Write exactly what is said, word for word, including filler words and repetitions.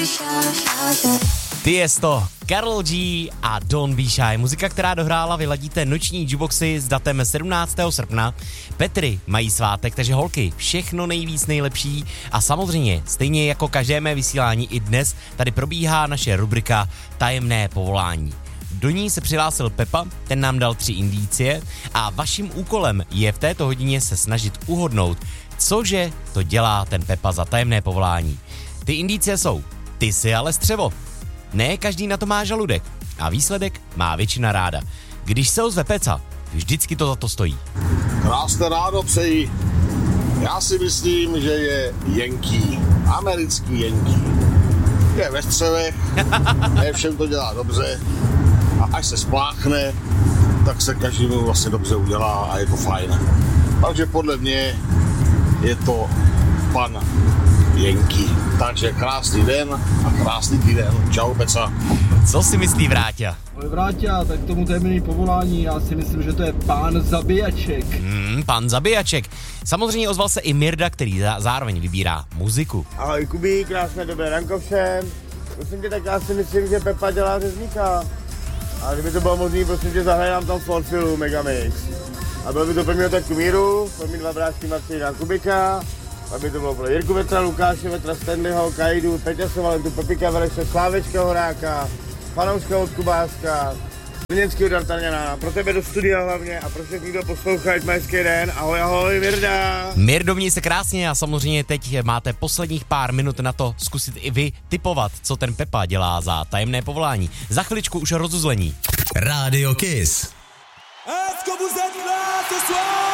Tiesto, Karol G a Don't Be Shy. Muzika, která dohrála, vyladíte noční jukeboxy s datem sedmnáctého srpna. Petry mají svátek, takže holky, všechno nejvíc nejlepší. A samozřejmě, stejně jako každé mé vysílání i dnes, tady probíhá naše rubrika Tajemné povolání. Do ní se přihlásil Pepa, ten nám dal tři indicie a vaším úkolem je v této hodině se snažit uhodnout, cože to dělá ten Pepa za tajemné povolání. Ty indicie jsou: ty jsi ale střevo. Ne každý na to má žaludek a výsledek má většina ráda. Když se ozve Peca, vždycky to za to stojí. Krásné ráno přeji. Já si myslím, že je Yankee, americký Yankee. Je ve střevech, ne všem to dělá dobře a až se spláchne, tak se každému vlastně dobře udělá a je to fajn. Takže podle mě je to pan Yankee. Takže krásný den a krásný týden. Čau, Peca. Co si myslí Vráťa? Ale Vráťa, tak tomu tajemný povolání, já si myslím, že to je pán Zabijaček. Hmm, pan Zabijaček. Samozřejmě ozval se i Mirda, který zá- zároveň vybírá muziku. Ahoj Kubí, krásné dobré ranko všem. Prosím tě, tak já si myslím, že Pepa dělá řezníka. A kdyby to bylo možný, prosím tě, zahraj nám tam Forfilu Megamix. A bylo by to pro mě tak Míru, pro mě dva bráčky Marcina Kubika, aby to bylo pro Jirku Vetra, Lukáše Vetra, Stanleyho, Kajdu, Peťa Sovalentu, Pepika Vereše, Slávečka Horáka, Fanouška od Kubáska, Zdeněckého D'Artagnana, pro tebe do studia hlavně a pro všechny, kdo poslouchají, hezký den, ahoj, ahoj, Mirda. Mirdo, měj se krásně a samozřejmě teď máte posledních pár minut na to zkusit i vy tipovat, co ten Pepa dělá za tajemné povolání. Za chviličku už rozuzlení. Radio Kiss. Est-ce que vous êtes là ce soir?